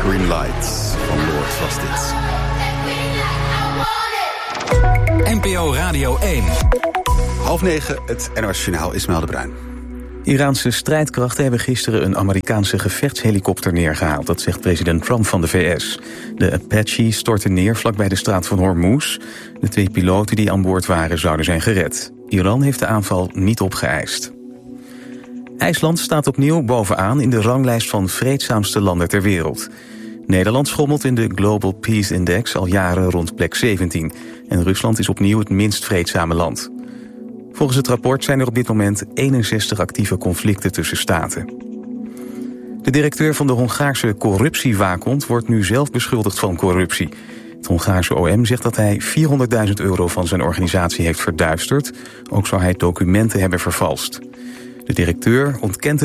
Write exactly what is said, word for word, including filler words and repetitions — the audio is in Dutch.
Green Light van Lord was dit. N P O Radio één. Half negen, het N O S-journaal, Ismaël de Bruin. Iraanse strijdkrachten hebben gisteren een Amerikaanse gevechtshelikopter neergehaald. Dat zegt president Trump van de V S. De Apache stortte neer vlakbij de straat van Hormuz. De twee piloten die aan boord waren zouden zijn gered. Iran heeft de aanval niet opgeëist. IJsland staat opnieuw bovenaan in de ranglijst van vreedzaamste landen ter wereld. Nederland schommelt in de Global Peace Index al jaren rond plek zeventien. En Rusland is opnieuw het minst vreedzame land. Volgens het rapport zijn er op dit moment eenenzestig actieve conflicten tussen staten. De directeur van de Hongaarse corruptiewaakhond wordt nu zelf beschuldigd van corruptie. Het Hongaarse O M zegt dat hij vierhonderdduizend euro van zijn organisatie heeft verduisterd. Ook zou hij documenten hebben vervalst. De directeur ontkent